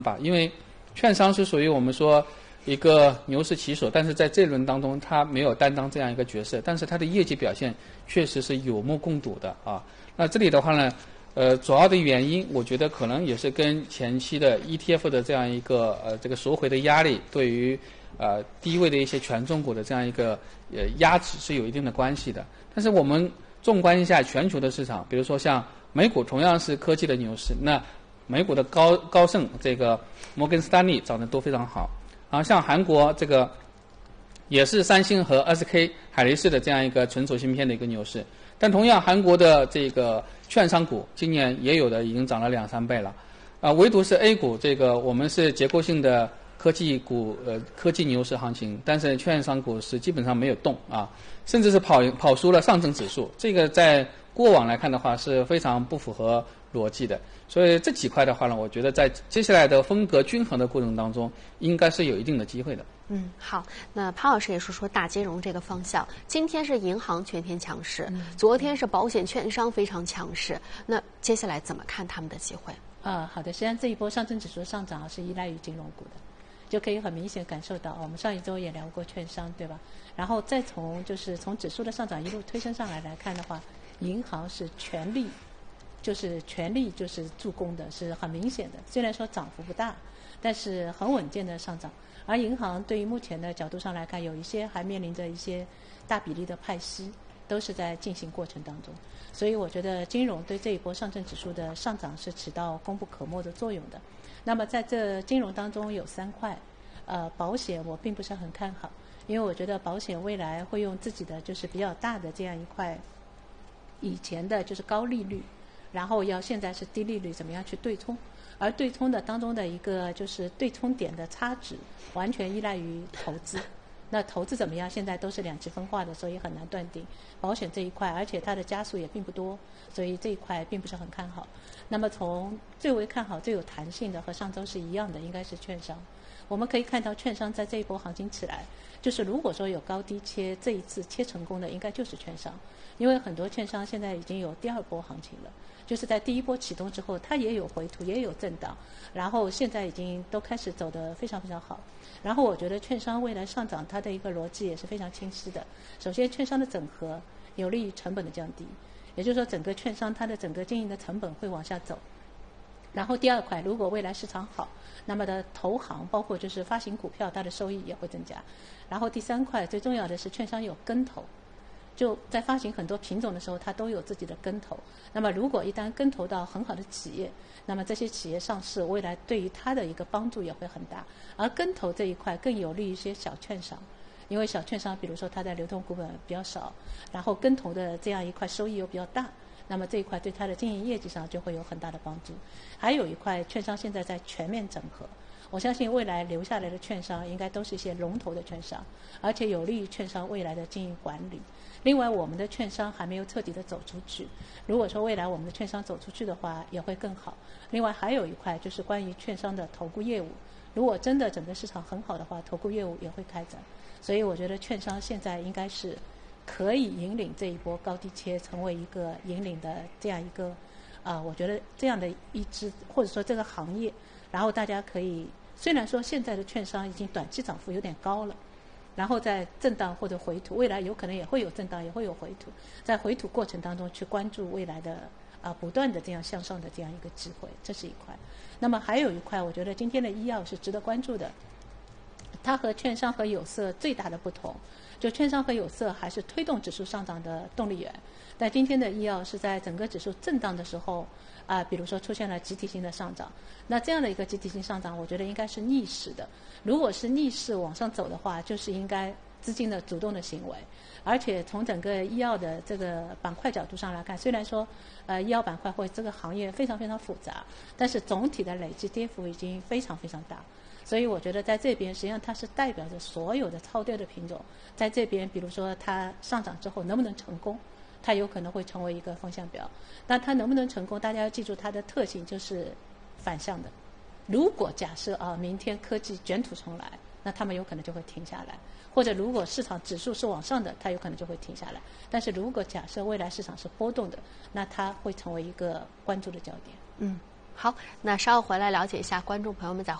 吧，因为券商是属于我们说一个牛市棋手，但是在这轮当中他没有担当这样一个角色，但是他的业绩表现确实是有目共睹的啊。那这里的话呢，主要的原因我觉得可能也是跟前期的 ETF 的这样一个这个赎回的压力，对于低位的一些权重股的这样一个压制是有一定的关系的。但是我们纵观一下全球的市场，比如说像美股同样是科技的牛市，那美股的高盛这个摩根斯丹利涨得都非常好，然后像韩国这个也是三星和 SK 海力士的这样一个存储芯片的一个牛市，但同样韩国的这个券商股今年也有的已经涨了2-3倍了，唯独是 A 股这个我们是结构性的科技股科技牛市行情，但是券商股是基本上没有动啊，甚至是跑输了上证指数，这个在过往来看的话是非常不符合逻辑的。所以这几块的话呢，我觉得在接下来的风格均衡的过程当中，应该是有一定的机会的。 好，那潘老师也说说大金融这个方向。今天是银行全天强势，昨天是保险券商非常强势，那接下来怎么看他们的机会？ 好的，实际上这一波上证指数上涨是依赖于金融股的，就可以很明显感受到，我们上一周也聊过券商，对吧？然后再从指数的上涨一路推升上来看的话，银行是全力助攻的，是很明显的。虽然说涨幅不大，但是很稳健的上涨。而银行对于目前的角度上来看，有一些还面临着一些大比例的派息，都是在进行过程当中。所以我觉得金融对这一波上证指数的上涨是起到功不可没的作用的。那么在这金融当中有3块，保险我并不是很看好，因为我觉得保险未来会用自己的就是比较大的这样一块，以前的就是高利率，然后现在是低利率，怎么样去对冲？而对冲的当中的一个就是对冲点的差值，完全依赖于投资。那投资怎么样？现在都是两极分化的，所以很难断定。保险这一块，而且它的加速也并不多，所以这一块并不是很看好。那么从最为看好、最有弹性的和上周是一样的，应该是券商。我们可以看到券商在这一波行情起来，就是如果说有高低切，这一次切成功的应该就是券商，因为很多券商现在已经有第2波行情了。就是在第1波启动之后，它也有回吐，也有震荡，然后现在已经都开始走得非常非常好。然后我觉得券商未来上涨，它的一个逻辑也是非常清晰的。首先，券商的整合有利于成本的降低，也就是说，整个券商它的整个经营的成本会往下走。然后第2块，如果未来市场好，那么的投行包括就是发行股票，它的收益也会增加。然后第3块，最重要的是券商有跟投。就在发行很多品种的时候，它都有自己的跟投。那么如果一旦跟投到很好的企业，那么这些企业上市，未来对于它的一个帮助也会很大。而跟投这一块更有利于一些小券商，因为小券商比如说它的流通股本比较少，然后跟投的这样一块收益又比较大，那么这一块对它的经营业绩上就会有很大的帮助。还有一块，券商现在在全面整合。我相信未来留下来的券商应该都是一些龙头的券商，而且有利于券商未来的经营管理。另外，我们的券商还没有彻底的走出去，如果说未来我们的券商走出去的话，也会更好。另外还有一块就是关于券商的投顾业务，如果真的整个市场很好的话，投顾业务也会开展。所以我觉得券商现在应该是可以引领这一波高低切，成为一个引领的这样一个我觉得这样的一支或者说这个行业，然后大家可以，虽然说现在的券商已经短期涨幅有点高了，然后在震荡或者回吐，未来有可能也会有震荡，也会有回吐，在回吐过程当中去关注未来的不断的这样向上的这样一个机会，这是一块。那么还有一块，我觉得今天的医药是值得关注的。它和券商和有色最大的不同，就券商和有色还是推动指数上涨的动力源，但今天的医药是在整个指数震荡的时候比如说出现了集体性的上涨，那这样的一个集体性上涨，我觉得应该是逆势的。如果是逆势往上走的话，就是应该资金的主动的行为。而且从整个医药的这个板块角度上来看，虽然说医药板块或这个行业非常非常复杂，但是总体的累计跌幅已经非常非常大。所以我觉得在这边实际上它是代表着所有的超跌的品种，在这边比如说它上涨之后能不能成功，它有可能会成为一个风向标。那它能不能成功，大家要记住它的特性就是反向的。如果假设明天科技卷土重来，那他们有可能就会停下来，或者如果市场指数是往上的，它有可能就会停下来。但是如果假设未来市场是波动的，那它会成为一个关注的焦点。 好，那稍后回来了解一下观众朋友们在